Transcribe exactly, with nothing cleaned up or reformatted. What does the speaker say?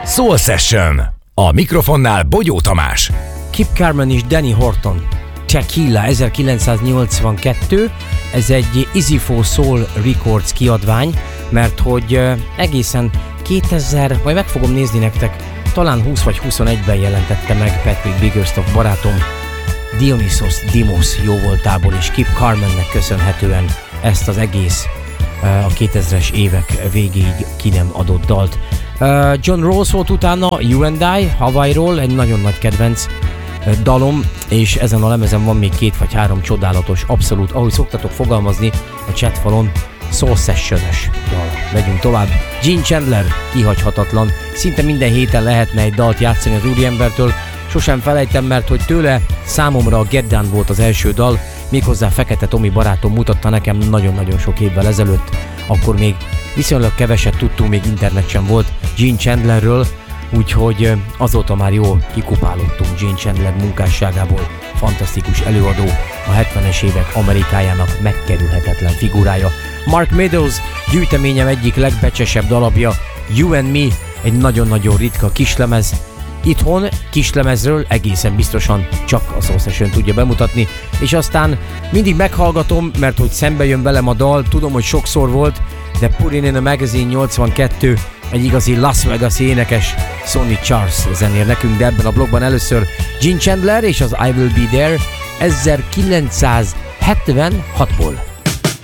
Soul Session. A mikrofonnál Bogyó Tamás. Kip Carmen és Danny Horton. Tequila ezerkilencszáznyolcvankettő. Ez egy Easy for Soul Records kiadvány, mert hogy egészen kétezer, majd meg fogom nézni nektek, talán húsz vagy huszonegyben jelentette meg Patrick Biggerstaff barátom Dionysos Dimos jóvoltából, és Kip Carmennek köszönhetően ezt az egész a kétezres évek végéig ki nem adott dalt. John Rawls volt utána, You and I, Hawaii-ról, egy nagyon nagy kedvenc dalom, és ezen a lemezen van még két vagy három csodálatos, abszolút, ahogy szoktatok fogalmazni a chatfalon, Soul Session-es dal. Megyünk tovább. Gene Chandler, kihagyhatatlan, szinte minden héten lehetne egy dalt játszani az úriembertől, sosem felejtem, mert hogy tőle számomra a Get Down volt az első dal, méghozzá Fekete Tomi barátom mutatta nekem nagyon-nagyon sok évvel ezelőtt, akkor még viszonylag keveset tudtunk, még internet sem volt Gene Chandlerről, úgyhogy azóta már jól kikupálottunk Gene Chandler munkásságából. Fantasztikus előadó, a hetvenes évek Amerikájának megkerülhetetlen figurája. Mark Meadows gyűjteményem egyik legbecsesebb dalapja, You and Me, egy nagyon-nagyon ritka kislemez. Itthon kislemezről egészen biztosan csak a Soul Session tudja bemutatni, és aztán mindig meghallgatom, mert hogy szembe jön velem a dal, tudom, hogy sokszor volt, de Put It in a Magazine nyolcvankettő, egy igazi Las Vegas énekes, Sonny Charles zenér nekünk, de ebben a blogban először Gene Chandler és az I Will Be There ezerkilencszázhetvenhatból.